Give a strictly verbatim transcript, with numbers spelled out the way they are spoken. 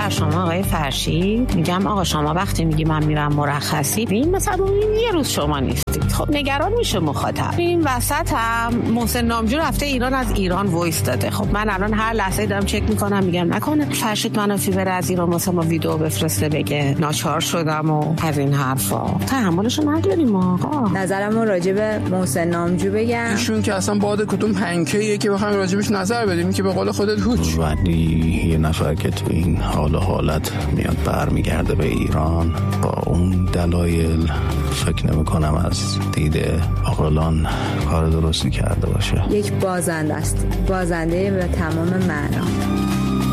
بر شما آقای فرشید میگم آقا شما وقتی میگی من میرم مرخصی این مثلا یه روز شما نیستید، خب نگران میشه مخاطب. این وسط هم محسن نامجو رفته ایران، از ایران وایس داده. خب من الان هر لحظه دارم چک میکنم میگم نکنه فرشید منافی بره از ایران واسه ما ویدیو بفرسته بگه ناچار شدم و از این حرفا. تحملشو نداریم آقا. نظرمو راجع به محسن نامجو بگم، ایشون که اصلا باد کدوم پنکیه که بخوایم راجبش نظر بدیم، که به قول خودت هوچ. ولی یه نفر که تو این حال و حالت میاد برمیگرده به ایران با اون دلایل، فکر نمی کنم از دیده عاقلان کار درستی کرده باشه. یک بازنده است، بازنده به تمام معنا.